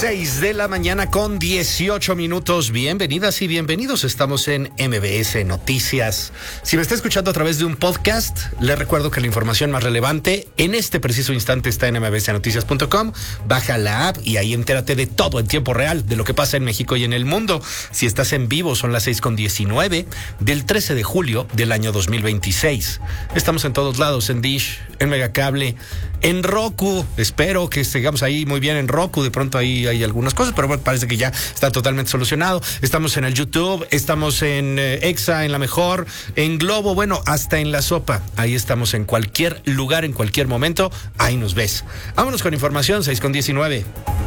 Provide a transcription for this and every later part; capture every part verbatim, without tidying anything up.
seis de la mañana con dieciocho minutos. Bienvenidas y bienvenidos. Estamos en M B S Noticias. Si me está escuchando a través de un podcast, le recuerdo que la información más relevante en este preciso instante está en m b s noticias punto com. Baja la app y ahí entérate de todo en tiempo real, de lo que pasa en México y en el mundo. Si estás en vivo, son las seis con diecinueve del trece de julio del año dos mil veintiséis. Estamos en todos lados, en Dish, en Megacable, en Roku. Espero que sigamos ahí muy bien en Roku. De pronto ahí hay algunas cosas, pero bueno, parece que ya está totalmente solucionado. Estamos en el YouTube, estamos en eh, Exa, en La Mejor, en Globo, bueno, hasta en La Sopa. Ahí estamos en cualquier lugar, en cualquier momento. Ahí nos ves. Vámonos con información, seis con diecinueve.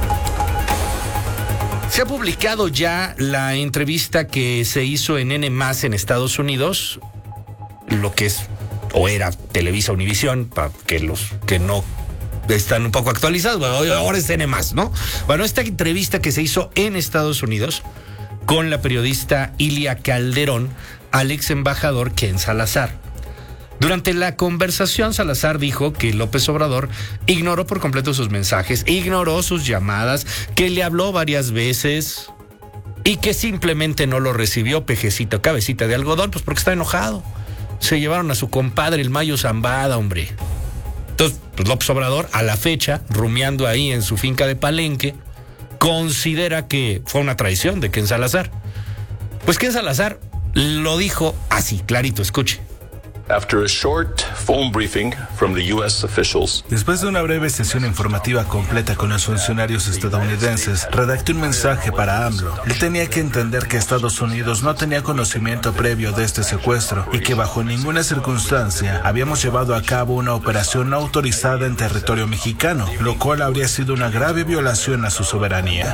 Se ha publicado ya la entrevista que se hizo en N más en Estados Unidos, lo que es o era Televisa Univisión, para que los que no están un poco actualizados, bueno, ahora es N más, ¿no? Bueno, esta entrevista que se hizo en Estados Unidos con la periodista Ilia Calderón al ex embajador Ken Salazar. Durante la conversación, Salazar dijo que López Obrador ignoró por completo sus mensajes, ignoró sus llamadas, que le habló varias veces y que simplemente no lo recibió, pejecito, cabecita de algodón, pues porque está enojado. Se llevaron a su compadre el Mayo Zambada, hombre. Entonces, pues López Obrador, a la fecha, rumiando ahí en su finca de Palenque, considera que fue una traición de Ken Salazar. Pues Ken Salazar lo dijo así, clarito, escuche. After a short phone briefing from the U S officials, Después de una breve sesión informativa completa con los funcionarios estadounidenses, redacté un mensaje para AMLO. Él tenía que entender que Estados Unidos no tenía conocimiento previo de este secuestro y que bajo ninguna circunstancia habíamos llevado a cabo una operación no autorizada en territorio mexicano, lo cual habría sido una grave violación a su soberanía.